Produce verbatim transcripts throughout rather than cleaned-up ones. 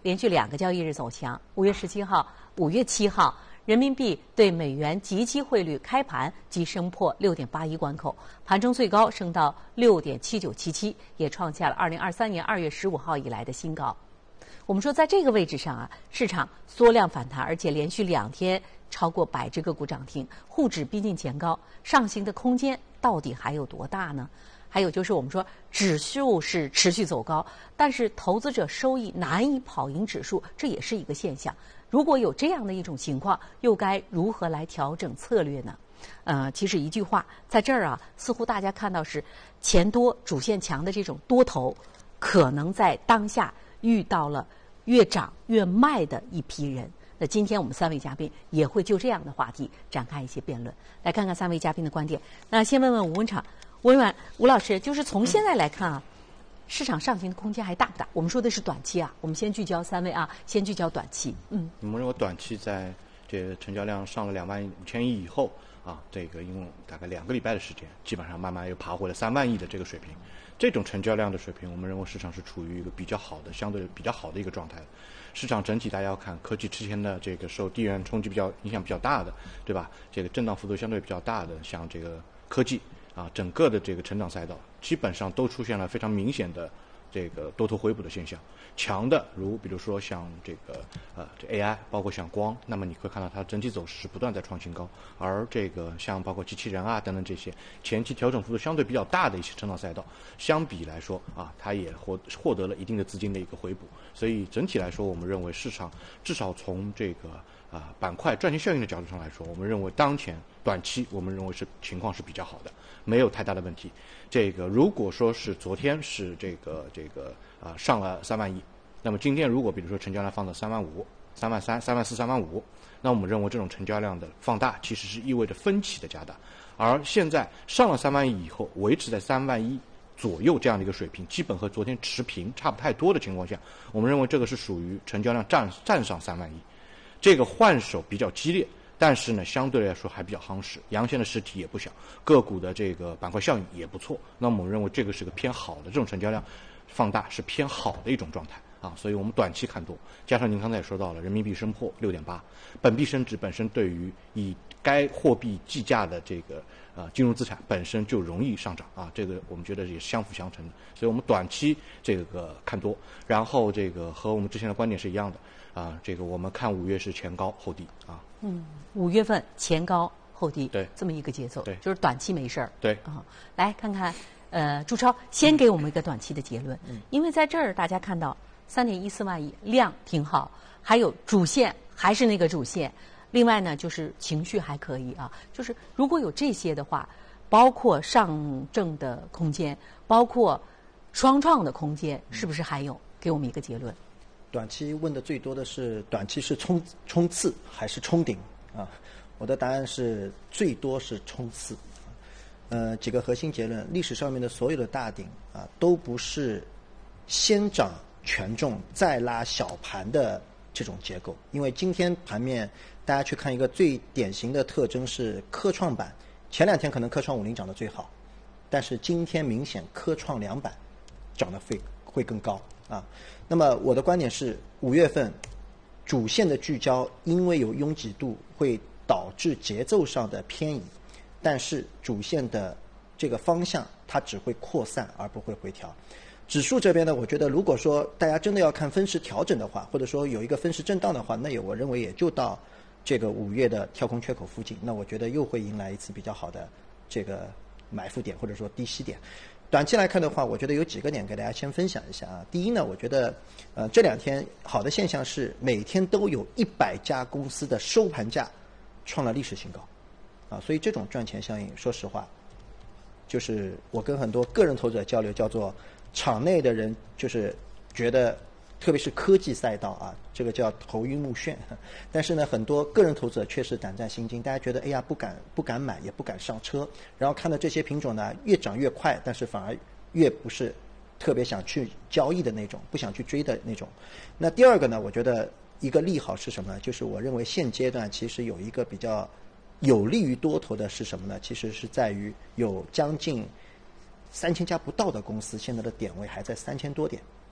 连续两个交易日走强，五月十七号、五月七号，人民币对美元即期汇率开盘即升破六点八一关口，盘中最高升到六点七九七七，也创下了二零二三年二月十五号以来的新高。我们说，在这个位置上啊，市场缩量反弹，而且连续两天超过百只个股涨停，沪指逼近前高，上行的空间到底还有多大呢？还有就是我们说指数是持续走高，但是投资者收益难以跑赢指数，这也是一个现象。如果有这样的一种情况，又该如何来调整策略呢？呃，其实一句话，在这儿啊，似乎大家看到是钱多主线强的这种多头，可能在当下遇到了越涨越卖的一批人。那今天我们三位嘉宾也会就这样的话题展开一些辩论，来看看三位嘉宾的观点。那先问问吴文场，吴文婉吴老师，就是从现在来看啊，市场上行的空间还大不大？我们说的是短期啊，我们先聚焦三位啊，先聚焦短期。嗯， 我们认为短期在这个成交量上了两万五千亿以后啊，这个用大概两个礼拜的时间，基本上慢慢又爬回了三万亿的这个水平。这种成交量的水平，我们认为市场是处于一个比较好的、相对比较好的一个状态。市场整体大家要看科技之前的这个受地缘冲击比较影响比较大的，对吧？这个震荡幅度相对比较大的，像这个科技啊，整个的这个成长赛道基本上都出现了非常明显的这个多头回补的现象。强的如比如说像这个呃这 A I， 包括像光，那么你会看到它整体走势是不断在创新高。而这个像包括机器人啊等等这些前期调整幅度相对比较大的一些成长赛道，相比来说啊，它也获获得了一定的资金的一个回补。所以整体来说，我们认为市场至少从这个啊板块赚钱效应的角度上来说，我们认为当前短期我们认为是情况是比较好的，没有太大的问题。这个如果说是昨天是这个这个啊上了三万亿，那么今天如果比如说成交量放到三万五、三万三、三万四、三万五，那我们认为这种成交量的放大其实是意味着分歧的加大。而现在上了三万亿以后，维持在三万一左右这样的一个水平，基本和昨天持平差不太多的情况下，我们认为这个是属于成交量站站上三万亿，这个换手比较激烈，但是呢相对来说还比较夯实，阳线的实体也不小，个股的这个板块效应也不错。那么我们认为这个是个偏好的，这种成交量放大是偏好的一种状态啊，所以我们短期看多。加上您刚才也说到了，人民币升破六点八，本币升值本身对于以该货币计价的这个啊、呃、金融资产本身就容易上涨啊，这个我们觉得也是相辅相成的。所以我们短期这个看多，然后这个和我们之前的观点是一样的啊，这个我们看五月是前高后低啊。 嗯，五月份前高后低， 对， 这么一个节奏， 对， 就是短期没事儿， 对啊。来看看，呃，朱超先给我们一个短期的结论，嗯，因为在这儿大家看到三点一四万亿量挺好，还有主线还是那个主线，另外呢就是情绪还可以啊，就是如果有这些的话，包括上证的空间，包括双创的空间，是不是还有？给我们一个结论。 短期问的最多的是短期是冲冲刺还是冲顶啊？我的答案是最多是冲刺。呃，几个核心结论：历史上面的所有的大顶啊，都不是先涨权重再拉小盘的这种结构。因为今天盘面大家去看一个最典型的特征是科创板，前两天可能科创五零涨得最好，但是今天明显科创两百涨得会会更高啊。那么我的观点是，五月份主线的聚焦，因为有拥挤度，会导致节奏上的偏移，但是主线的这个方向它只会扩散而不会回调。指数这边呢，我觉得如果说大家真的要看分时调整的话，或者说有一个分时震荡的话，那也我认为也就到这个五月的跳空缺口附近，那我觉得又会迎来一次比较好的这个买附点或者说低吸点。短期来看的话，我觉得有几个点给大家先分享一下啊。第一呢，我觉得呃这两天好的现象是每天都有一百家公司的收盘价创了历史新高啊，所以这种赚钱效应，说实话，就是我跟很多个人投资者交流，叫做场内的人就是觉得，特别是科技赛道啊，这个叫头晕目眩。但是呢，很多个人投资者确实胆战心惊，大家觉得哎呀不敢不敢买，也不敢上车，然后看到这些品种呢越涨越快，但是反而越不是特别想去交易的那种，不想去追的那种。那第二个呢，我觉得一个利好是什么呢？就是我认为现阶段其实有一个比较有利于多头的是什么呢？其实是在于有将近三千家不到的公司，现在的点位还在三千多点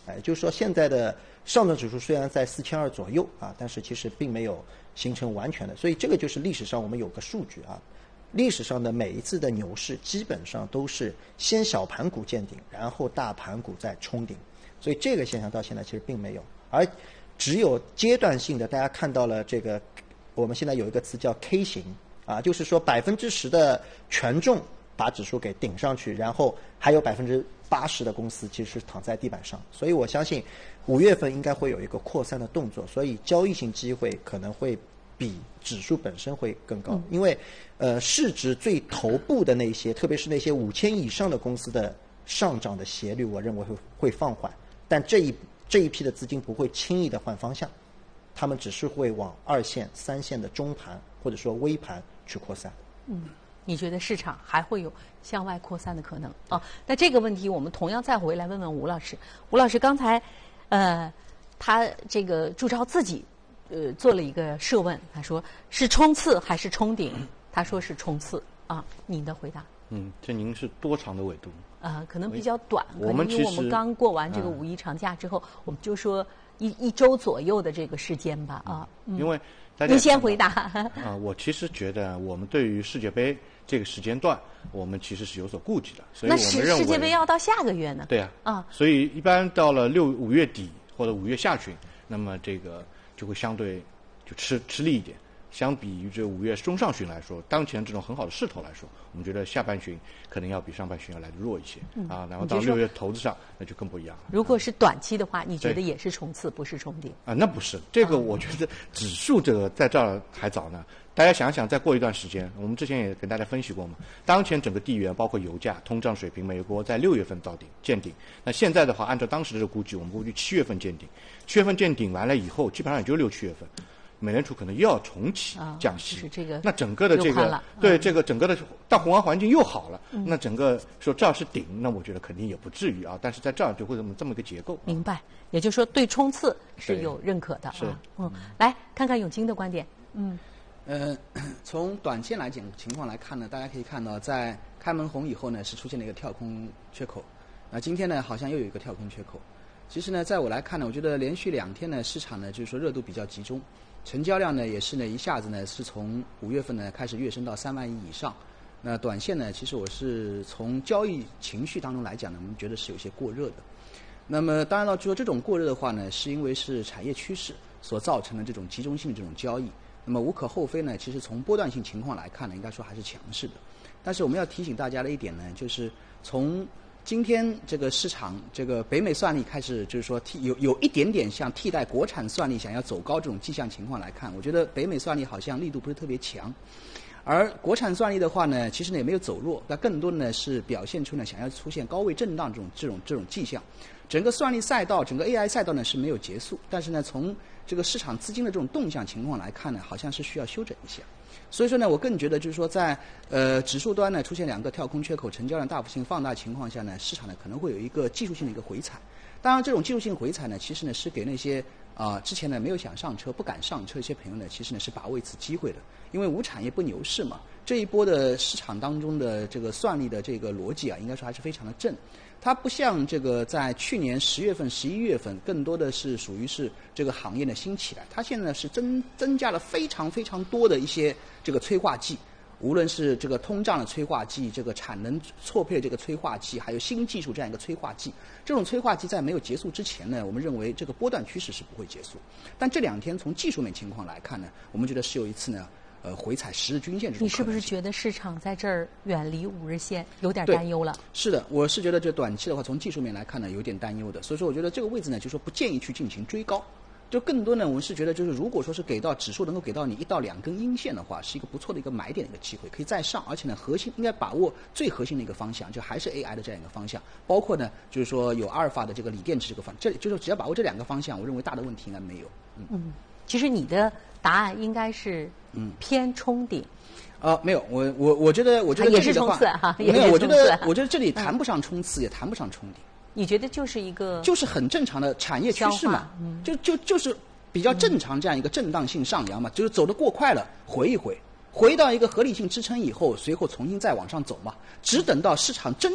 哎，就是说现在的上证指数虽然在四千二左右啊，但是其实并没有形成完全的，所以这个就是历史上我们有个数据啊，历史上的每一次的牛市基本上都是先小盘股见顶，然后大盘股再冲顶，所以这个现象到现在其实并没有，而只有阶段性的，大家看到了这个，我们现在有一个词叫 K 型啊，就是说百分之十的权重把指数给顶上去，然后还有百分之八十的公司其实是躺在地板上，所以我相信五月份应该会有一个扩散的动作，所以交易性机会可能会比指数本身会更高，因为呃市值最头部的那些，特别是那些五千以上的公司的上涨的斜率，我认为会会放缓，但这一这一批的资金不会轻易的换方向，他们只是会往二线、三线的中盘或者说微盘去扩散。 嗯，你觉得市场还会有向外扩散的可能啊？那这个问题我们同样再回来问问吴老师。吴老师刚才，呃，他这个祝超自己呃做了一个设问，他说是冲刺还是冲顶？他说是冲刺啊。您的回答？ 嗯，这您是多长的纬度？ 呃，可能比较短， 我们因为我们刚过完这个五一长假之后，嗯、我们就说一一周左右的这个时间吧啊。 嗯、因为大家您先回答啊，我其实觉得我们对于世界杯这个时间段，我们其实是有所顾忌的，所以我们认为那世界杯要到下个月呢？ 对啊， 啊， 所以一般到了六五月底或者五月下旬，那么这个就会相对就吃吃力一点。相比于这五月中上旬来说，当前这种很好的势头来说，我们觉得下半旬可能要比上半旬要来的弱一些、嗯、啊。然后到六月头子上，那就更不一样了。 如果是短期的话，你觉得也是冲刺，不是冲顶啊？那不是，这个我觉得指数这个在这儿还早呢。大家想想，再过一段时间，我们之前也跟大家分析过嘛，当前整个地缘包括油价、通胀水平，美国在六月份到顶见顶。那现在的话，按照当时的这个估计，我们估计七月份见顶，七月份见顶完了以后，基本上也就六七月份。美联储可能又要重启降息， 啊、是这个那整个的这个对、嗯、这个整个的大宏观环境又好了、嗯，那整个说这儿是顶，那我觉得肯定也不至于啊。但是在这儿就会这么这么一个结构。 明白，也就是说对冲刺是有认可的啊。 是， 嗯，来看看永金的观点。嗯， 呃，从短线来讲情况来看呢，大家可以看到，在开门红以后呢，是出现了一个跳空缺口。那今天呢，好像又有一个跳空缺口。其实呢，在我来看呢，我觉得连续两天呢，市场呢就是说热度比较集中。成交量呢也是呢一下子呢是从五月份呢开始跃升到三万亿以上，那短线呢其实我是从交易情绪当中来讲呢，我们觉得是有些过热的。那么当然了，就说这种过热的话呢，是因为是产业趋势所造成的这种集中性的这种交易。那么无可厚非呢，其实从波段性情况来看呢，应该说还是强势的。但是我们要提醒大家的一点呢，就是从今天这个市场，这个北美算力开始就是说替有有一点点像替代国产算力想要走高这种迹象情况来看，我觉得北美算力好像力度不是特别强，而国产算力的话呢，其实呢也没有走弱，那更多的呢是表现出呢想要出现高位震荡这种这种这种迹象。整个算力赛道，整个 A I 赛道呢是没有结束，但是呢从这个市场资金的这种动向情况来看呢，好像是需要休整一下。所以说呢，我更觉得就是说在，在呃指数端呢出现两个跳空缺口，成交量大幅性放大情况下呢，市场呢可能会有一个技术性的一个回踩。当然，这种技术性回踩呢，其实呢是给那些啊、呃、之前呢没有想上车、不敢上车一些朋友呢，其实呢是把握一次机会的。因为无产业不牛市嘛，这一波的市场当中的这个算力的这个逻辑啊，应该说还是非常的正。它不像这个在去年十月份、十一月份，更多的是属于是这个行业呢新起来，它现在呢是增增加了非常非常多的一些这个催化剂，无论是这个通胀的催化剂，这个产能错配的这个催化剂，还有新技术这样一个催化剂。这种催化剂在没有结束之前呢，我们认为这个波段趋势是不会结束。但这两天从技术面情况来看呢，我们觉得是有一次呢。呃，回踩十日均线这种可能性。你是不是觉得市场在这儿远离五日线，有点担忧了？ 是的，我是觉得这短期的话，从技术面来看呢，有点担忧的。所以说，我觉得这个位置呢，就是说不建议去进行追高。就更多呢，我们是觉得就是如果说是给到指数能够给到你一到两根阴线的话，是一个不错的一个买点的一个机会，可以再上。而且呢，核心应该把握最核心的一个方向，就还是 A I 的这样一个方向，包括呢，就是说有阿尔法的这个锂电池这个方，这就是只要把握这两个方向，我认为大的问题应该没有。 嗯，嗯其实你的答案应该是嗯偏冲顶。 呃，没有，我我我觉得我觉得也是冲刺哈， 没有，我觉得我觉得这里谈不上冲刺，嗯、也谈不上冲顶。 你觉得就是一个就是很正常的产业趋势嘛，嗯、就就就是比较正常这样一个震荡性上扬嘛，嗯、就是走得过快了，回一回，回到一个合理性支撑以后，随后重新再往上走嘛，只等到市场真的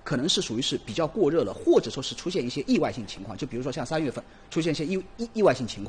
可能是属于是比较过热了，或者说是出现一些意外性情况，就比如说像三月份出现一些意意意外性情况。